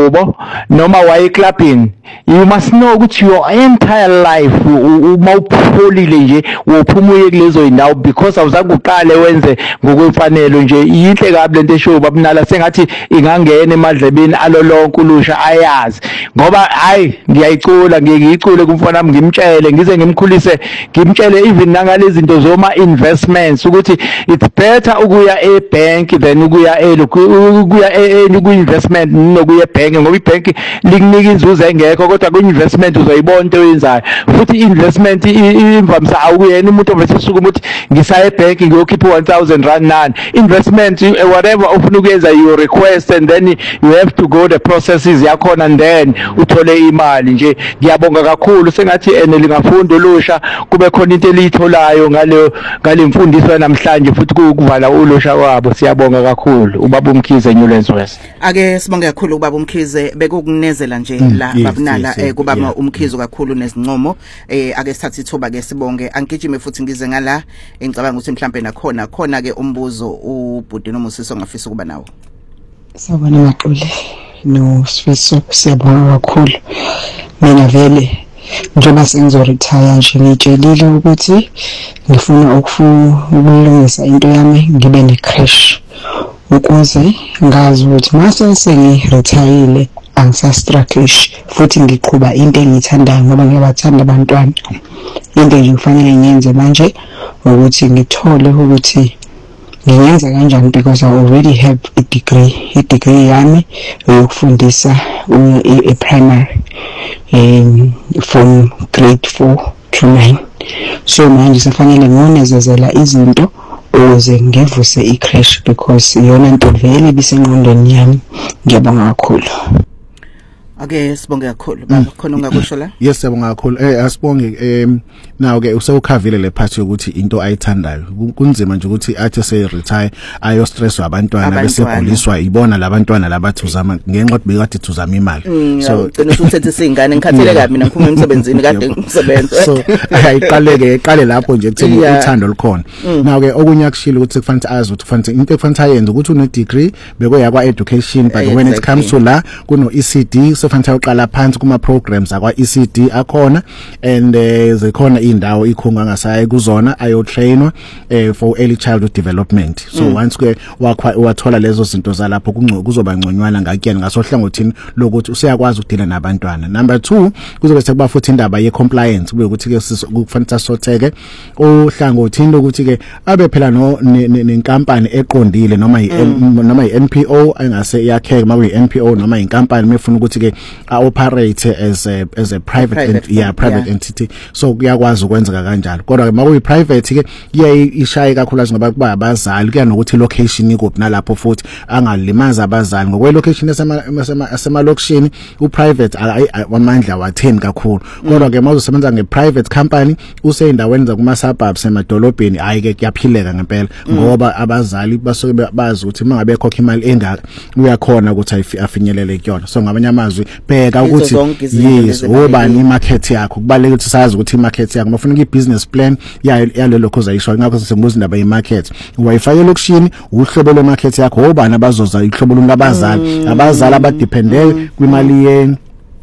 ingubo noma waye clubbing, you must know ukuthi your entire life uma upholile nje uphumuye kulezo indawo because awuzakuqale wenze ngokwefanelo nje. Yinhle kabi lento esho babunala sengathi ingangena emadlebeni alolonke ulusha ayazi ngoba hayi ngiyayicula ngiyicule kumfana wami ngimtshele ngize ngimkhulise ngimtshele even nangalezi zinto zoma investments ukuthi it's better ukuya ebank than ukuya ku investment nokuya ebank ngoba ibank likunika inzuzo engekho kodwa ku investment uzoyibona into oyenzayo futhi investment imvamisa awuyena umuntu obese suka ukuthi ngisaya ebank ngiyokhipha 1000 rand nani investment whatever ufuna ukuyenza you request and then you have to go the processes yakhona and then uthole imali nje. Ngiyabonga kakhulu sengathi lingafunda olusha kube khona into elitholayo ngale mfundiso namhlanje futhi kuvala olusha wabo. Siyabonga kakhulu ubaba uMkhize Newlands West. Ake sibonge kakhulu ubaba uMkhize bekukunezela nje la babunala kubaba uMkhize kakhulu nezincomo. Ake sithathe ithuba ke sibonge angigijime futhi ngize ngala engicabanga ukuthi mhlambe nakhona khona ke umbuzo ubhuti noMusiso ngafisa ukuba nawo. Sawubona Maqule no Sifiso, siyabonga kakhulu. Mina vele njengoba sengizoretire nje ngitshelile ukuthi ngifuna ukulungisa into yami ngibe ne-crash ukuze ngazi ukuthi mase sengiretire angisastruggleish futhi ngiqhuba into engiyithandayo ngoba ngiyabathanda abantwana. Into nje kufanele ngiyenze manje ukuthi ngithole ukuthi ngiyenza kanjani because I already have a degree yami yokufundisa primary from grade 4 to 9. So manje sifanele ngonezezela izinto ukuze ngivuse i-crash because iyona into vele bisengqondweni yami. Ngiyabonga kakhulu. Ake sibonge kakhulu baba khona ungakusho la. Yes siyabonga kakhulu. Asibonge now ke usewukhavile le part yokuthi into ayithandayo kunzima nje ukuthi athi se retire ayo stress abantwana bese guliswa ibona labantwana labathuzama ngenxa ukuthi bekade thuzama imali. So ugcina usuthethe singane ngikhathele kabi mina ngiphuma emsebenzini kade ngisebenza. So iqale lapho nje kutheni uthando likhona. Now ke okunye akushilo ukuthi kufanele azi ukuthi kufanele into ekufanele ayenze ukuthi une degree beko yakwa education but when it comes to la kuno ECD sofanele uqala phansi kuma programs akwa ECD akhona and zikhona indawo ikhunga ngasaye kuzona ayo trainwa for early childhood development. So once ke wathola lezo zinto zalapho kuzoba ngconywana ngakuyena ngasohlangothini lokuthi usiyakwazi ukudila nabantwana. Number 2 kuzobe sekuba futhi indaba ye compliance kube ukuthi ke kufanele sotheke ohlangothini lokuthi ke abe phela nenkampani eqondile noma iNPO engase yakheke makuyi NPO noma inkampani mefuna ukuthi ke operate as a private private entity. So kuyakwazi ukwenzeka kanjalo kodwa makuyi private ke iyayishaye kakhulu ngoba kuba abazali kuya nokuthi location ikuphi nalapho futhi angalimaza abazali ngokwe location esemalokishini uprivate amandla watheni kakhulu kodwa ke mawuzosebenza ngeprivate company useyindaweni zakuma suburbs emadolobheni hayi ke kuyaphileka ngempela ngoba abazali basuke bazi ukuthi mangabe khokha imali engaka uyakhona ukuthi afinyelele kuyona. So ngabanye amazwi bheka ukuthi yes ubani imarket yakho kubaleka ukuthi sazi ukuthi imarket yakho mafuna ibusiness plan yalelo khoza yisho ngakho sengibuza indaba yemarket uyifake lokishini uhlobo lwemarket yakho ubani abazoza ihlobo lungabazali abazali abadependele kwimali yeni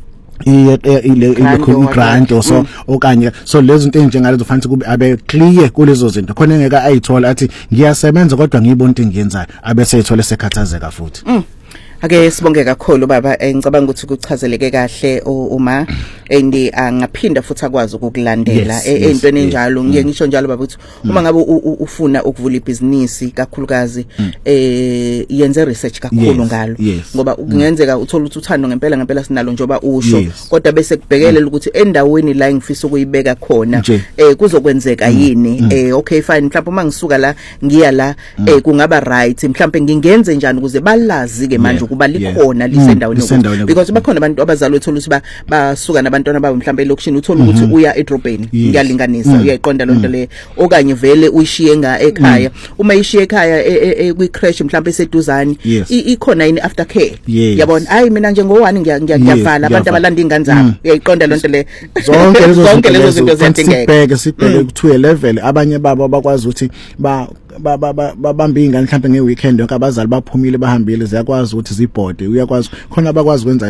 grant also okanye so lezi zinto njengalezo fanele kube abe clear kulezo zinto khona engeka ayithola athi ngiyasebenza kodwa ngiyibona into engiyenzayo abese ayithola sekhathazeka futhi. Ake sibonge kakhulu baba ngicabanga ukuthi kuchazeleke kahle uma angaphinda futhi akwazi ukukulandela entweni enjalo. Ngiye ngisho njalo baba ukuthi uma ngabe ufuna ukuvula ibhizinisi kakhulukazi yenze research kakhulu ngalo ngoba kungenzeka uthola ukuthi uthando ngempela sinalo njoba usho kodwa bese kubhekelela ukuthi endaweni la ngifisa ukuyibeka khona kuzokwenzeka yini. Okay fine mhlawumbe uma ngisuka la ngiya la kungaba right mhlawumbe ngingenze njani ukuze balazi ke manje kuba likhona lisendaweni because bakhona abantu abazali uthola ukuthi basuka nabantwana babo mhlawumbe elokishini uthola ukuthi uya edrobheni ngiyalinganisa uyayiqonda lonto le okanye vele uyishiye ekhaya uma ishiye ekhaya kwi crash mhlawumbe eseduzani ikhona yini aftercare yabona hayi mina nje ngo1 ngiyavala abantu abalanda ingane zabo uyayiqonda lonto le zonke lezo zinto ziyadingeka sibheke ku level abanye babo bakwazi ukuthi babambe ingane mhlawumbe ngeweekend yonke abazali baphumile bahambile ziyakwazi ukuthi zibhode uyakwazi khona abakwazi ukwenza